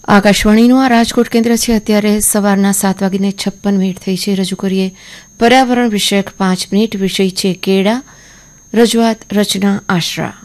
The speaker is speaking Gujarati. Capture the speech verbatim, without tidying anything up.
આકાશવાણીનું આ રાજકોટ કેન્દ્ર છે. અત્યારે સવારના સાત વાગીને છપ્પન મિનિટ થઈ છે. રજૂ કરીએ પર્યાવરણ વિષયક પાંચ મિનિટ. વિષય છે કેળા. રજૂઆત રચના આશરા.